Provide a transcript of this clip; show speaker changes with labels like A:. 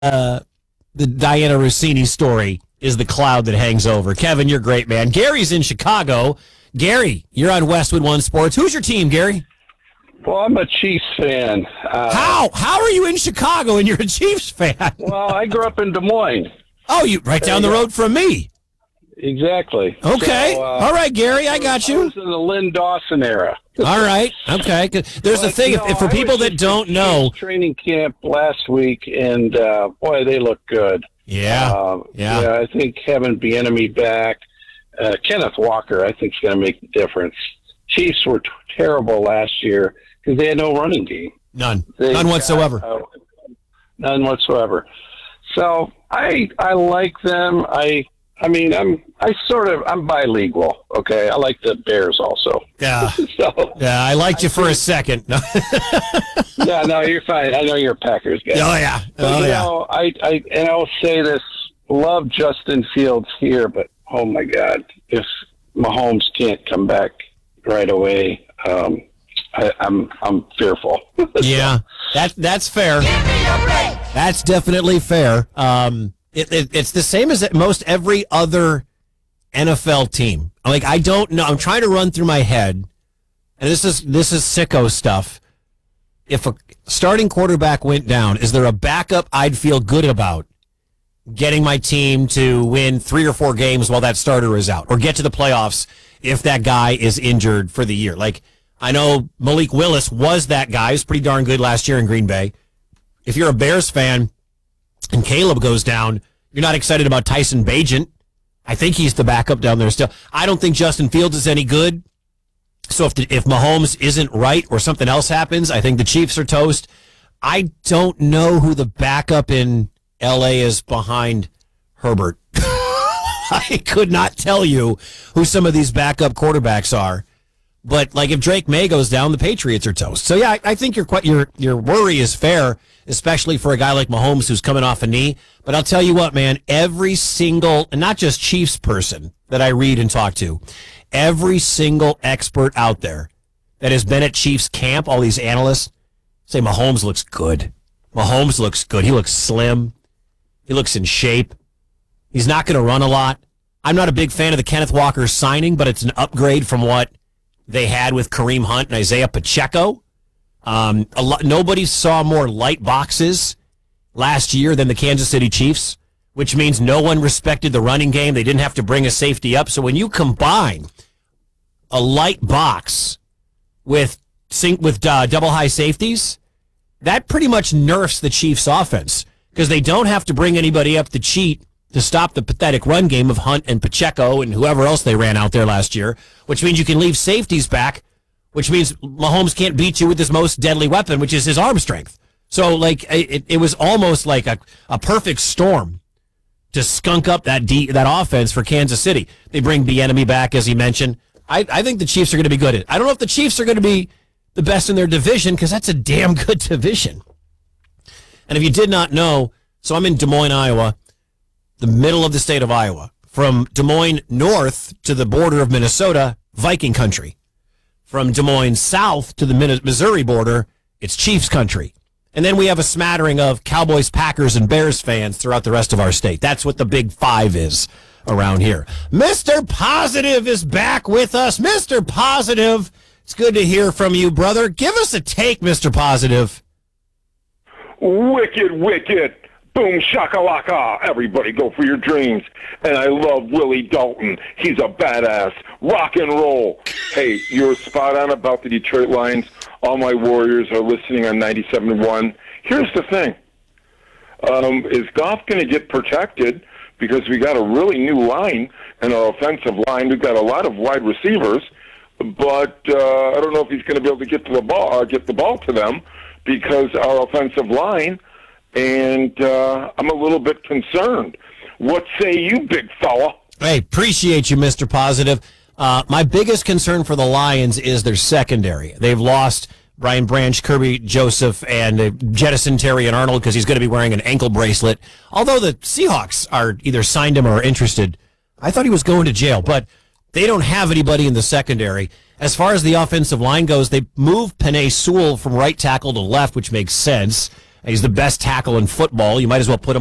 A: the Diana Rossini story is the cloud that hangs over. Kevin, you're great, man. Gary's in Chicago. Gary, you're on Westwood One Sports. Who's your team, Gary?
B: Well, I'm a Chiefs fan.
A: How are you in Chicago and you're a Chiefs fan?
B: Well, I grew up in Des Moines.
A: Oh, you right down the road from me.
B: Exactly.
A: Okay.
B: So,
A: all right, Gary, I got you.
B: I was in the Lynn Dawson era.
A: All right. Okay. There's a thing. If for people that don't know,
B: training camp last week, and boy, they look good.
A: Yeah.
B: I think having Bieniemy back, Kenneth Walker, I think is going to make a difference. Chiefs were terrible last year because they had no running game.
A: None whatsoever.
B: None whatsoever. So I like them. I'm bilingual. Okay, I like the Bears also.
A: Yeah. I liked you for a second.
B: Yeah, no, you're fine. I know you're a Packers guy.
A: Oh yeah.
B: I'll say this: love Justin Fields here, but oh my God, if Mahomes can't come back right away, I'm fearful.
A: Yeah, that's fair.
C: Give me a break.
A: That's definitely fair. It's the same as most every other NFL team. Like, I don't know. I'm trying to run through my head, and this is sicko stuff. If a starting quarterback went down, is there a backup I'd feel good about getting my team to win 3 or 4 games while that starter is out, or get to the playoffs if that guy is injured for the year? Like, I know Malik Willis was that guy. He was pretty darn good last year in Green Bay. If you're a Bears fan and Caleb goes down, you're not excited about Tyson Bagent. I think he's the backup down there still. I don't think Justin Fields is any good. So if Mahomes isn't right or something else happens, I think the Chiefs are toast. I don't know who the backup in L.A. is behind Herbert. I could not tell you who some of these backup quarterbacks are. But like if Drake May goes down, the Patriots are toast. So yeah, I think your worry is fair, especially for a guy like Mahomes who's coming off a knee. But I'll tell you what, man, every single, and not just Chiefs person that I read and talk to, every single expert out there that has been at Chiefs camp, all these analysts say Mahomes looks good. Mahomes looks good. He looks slim. He looks in shape. He's not going to run a lot. I'm not a big fan of the Kenneth Walker signing, but it's an upgrade from what they had with Kareem Hunt and Isaiah Pacheco. Nobody saw more light boxes last year than the Kansas City Chiefs, which means no one respected the running game. They didn't have to bring a safety up. So when you combine a light box with double high safeties, that pretty much nerfs the Chiefs' offense because they don't have to bring anybody up to cheat to stop the pathetic run game of Hunt and Pacheco and whoever else they ran out there last year, which means you can leave safeties back, which means Mahomes can't beat you with his most deadly weapon, which is his arm strength. So, like, it was almost like a perfect storm to skunk up that offense for Kansas City. They bring Bieniemy back, as he mentioned. I think the Chiefs are going to be good. I don't know if the Chiefs are going to be the best in their division because that's a damn good division. And if you did not know, so I'm in Des Moines, Iowa, the middle of the state of Iowa. From Des Moines north to the border of Minnesota, Viking country. From Des Moines south to the Missouri border, it's Chiefs country. And then we have a smattering of Cowboys, Packers, and Bears fans throughout the rest of our state. That's what the Big Five is around here. Mr. Positive is back with us. Mr. Positive, it's good to hear from you, brother. Give us a take, Mr. Positive.
D: Wicked, wicked. Boom, shakalaka. Everybody go for your dreams. And I love Willie Dalton. He's a badass. Rock and roll. Hey, you were spot on about the Detroit Lions. All my Warriors are listening on 97.1. Here's the thing. Is Goff going to get protected? Because we got a really new line in our offensive line. We've got a lot of wide receivers. But I don't know if he's going to be able to get the ball to them because our offensive line... And I'm a little bit concerned. What say you, big fella?
A: Hey, appreciate you, Mr. Positive. My biggest concern for the Lions is their secondary. They've lost Brian Branch, Kirby Joseph, and jettisoned Terrion Arnold because he's going to be wearing an ankle bracelet. Although the Seahawks are either signed him or are interested. I thought he was going to jail, but they don't have anybody in the secondary. As far as the offensive line goes, they moved Penei Sewell from right tackle to left, which makes sense. He's the best tackle in football. You might as well put him